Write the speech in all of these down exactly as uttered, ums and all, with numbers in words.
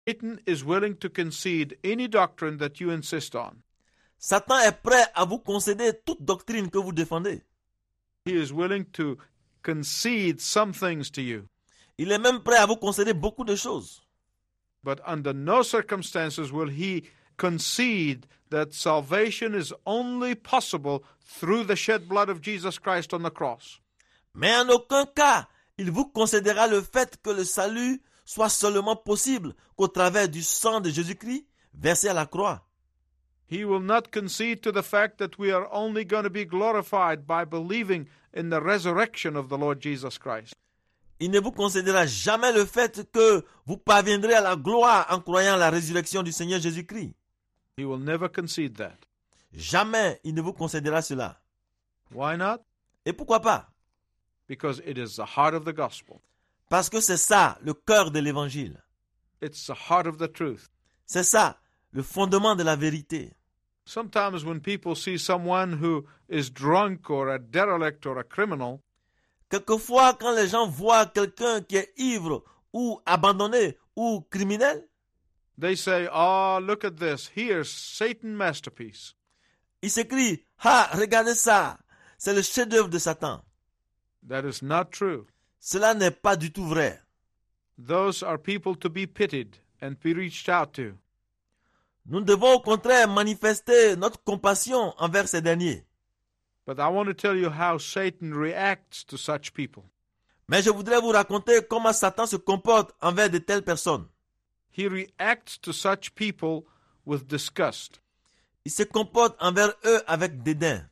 Satan is willing to concede any doctrine that you insist on. Satan est prêt à vous concéder toute doctrine que vous défendez. He is willing to concede some things to you. Il est même prêt à vous concéder beaucoup de choses. But under no circumstances will he concede that salvation is only possible through the shed blood of Jesus Christ on the cross. Mais en aucun cas, il vous concédera le fait que le salut soit seulement possible qu'au travers du sang de Jésus-Christ versé à la croix. He will not concede to the fact that we are only going to be glorified by believing in the resurrection of the Lord Jesus Christ. Il ne vous concédera jamais le fait que vous parviendrez à la gloire en croyant à la résurrection du Seigneur Jésus-Christ. He will never concede that. Jamais il ne vous concédera cela. Why not? Et pourquoi pas? Because it is the heart of the gospel. Parce que c'est ça, le cœur de l'évangile. It's the heart of the truth. C'est ça, le fondement de la vérité. Sometimes when people see someone who is drunk or a derelict or a criminal, Quelquefois, quand les gens voient quelqu'un qui est ivre ou abandonné ou criminel, they say, "Oh, look at this. Here's Satan's masterpiece." ils s'écrient, « Ah, regardez ça, c'est le chef-d'œuvre de Satan. » That is not true. Cela n'est pas du tout vrai. Those are people to be pitied and be reached out to. Nous devons au contraire manifester notre compassion envers ces derniers. But I want to tell you how Satan reacts to such people. Mais je voudrais vous raconter comment Satan se comporte envers de telles personnes. He reacts to such people with disgust. Il se comporte envers eux avec dédain.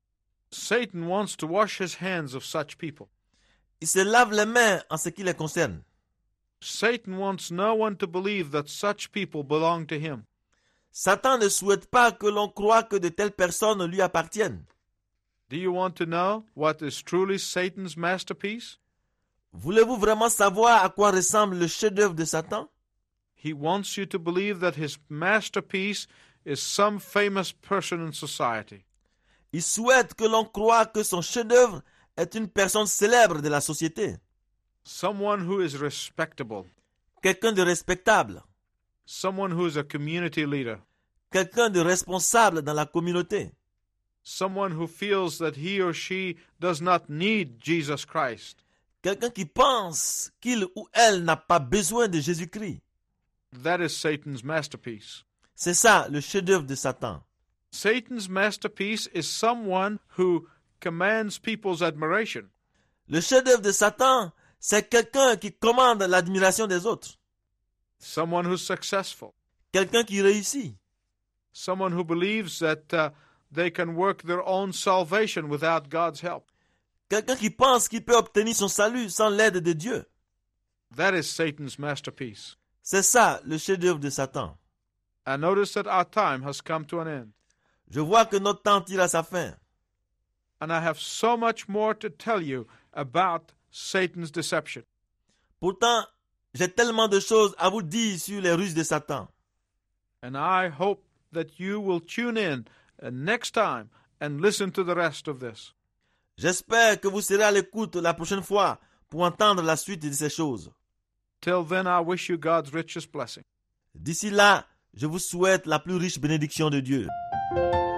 Satan wants to wash his hands of such people. Il se lave les mains en ce qui les concerne. Satan wants no one to believe that such people belong to him. Satan ne souhaite pas que l'on croie que de telles personnes lui appartiennent. Do you want to know what is truly Satan's masterpiece? Voulez-vous vraiment savoir à quoi ressemble le chef-d'œuvre de Satan? He wants you to believe that his masterpiece is some famous person in society. Il souhaite que l'on croie que son chef-d'œuvre est une personne célèbre de la société. Someone who is respectable. Quelqu'un de respectable. Someone who is a community leader. Quelqu'un de responsable dans la communauté. Someone who feels that he or she does not need Jesus Christ. Quelqu'un qui pense qu'il ou elle n'a pas besoin de Jésus-Christ. That is Satan's masterpiece. C'est ça le chef-d'œuvre de Satan. Satan's masterpiece is someone who commands people's admiration. Le chef-d'œuvre de Satan, c'est quelqu'un qui commande l'admiration des autres. Someone who's successful. Quelqu'un qui réussit. Someone who believes that uh, they can work their own salvation without God's help. Quelqu'un qui pense qu'il peut obtenir son salut sans l'aide de Dieu. That is Satan's masterpiece. C'est ça le chef-d'œuvre de Satan. I notice that our time has come to an end. Je vois que notre temps tire à sa fin. And I have so much more to tell you about Satan's deception. Pourtant, j'ai tellement de choses à vous dire sur les ruses de Satan. And I hope that you will tune in uh, next time and listen to the rest of this. J'espère que vous serez à l'écoute la prochaine fois pour entendre la suite de ces choses. Till then, I wish you God's richest blessing. D'ici là, je vous souhaite la plus riche bénédiction de Dieu.